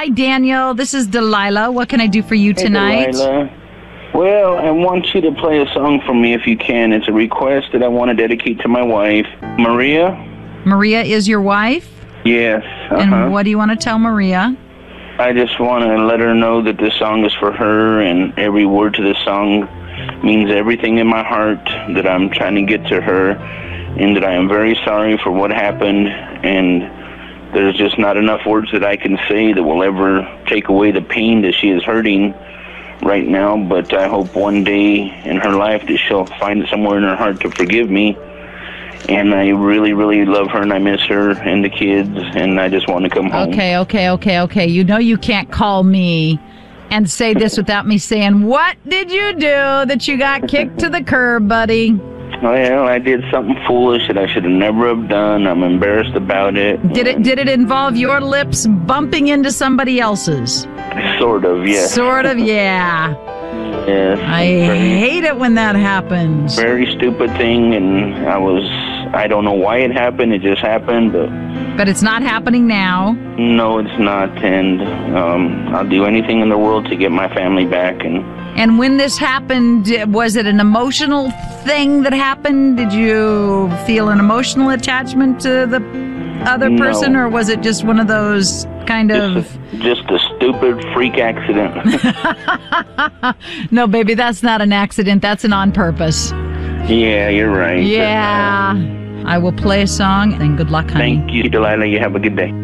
Hi, Daniel. This is Delilah. What can I do for you tonight? Hey, Delilah. Well, I want you to play a song for me if you can. It's a request that I want to dedicate to my wife, Maria. Maria is your wife? Yes. And what do you want to tell Maria? I just want to let her know that this song is for her, and every word to this song means everything in my heart, that I'm trying to get to her, and that I am very sorry for what happened, and there's just not enough words that I can say that will ever take away the pain that she is hurting right now, but I hope one day in her life that she'll find it somewhere in her heart to forgive me. And I really, really love her, and I miss her and the kids, and I just want to come home. Okay. You know you can't call me and say this without me saying, what did you do that you got kicked to the curb, buddy? Well, I did something foolish that I should have never have done. I'm embarrassed about it. Did it involve your lips bumping into somebody else's? Sort of, yes. Sort of, yeah. Yes. I hate it when that happens. Very stupid thing, and I don't know why it happened. It just happened, But it's not happening now. No, it's not, and I'll do anything in the world to get my family back. And when this happened, was it an emotional thing that happened? Did you feel an emotional attachment to the other person, or was it just one of those kind of... Just a stupid freak accident. No, baby, that's not an accident. That's an on purpose. Yeah, you're right. Yeah. I will play a song, and good luck, honey. Thank you, Delilah. You have a good day.